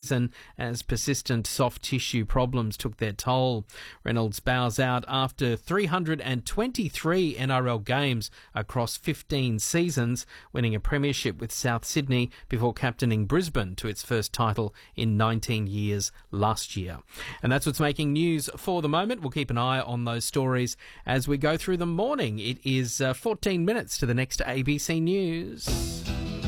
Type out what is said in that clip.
season as persistent soft tissue problems took their toll. Reynolds bows out after 323 NRL games across 15 seasons, winning a premiership with South Sydney before captaining Brisbane to its first title in 19 years last year. And that's what's making news for the moment. We'll keep an eye on those stories as we go through the morning. It is 14 minutes to the next ABC News.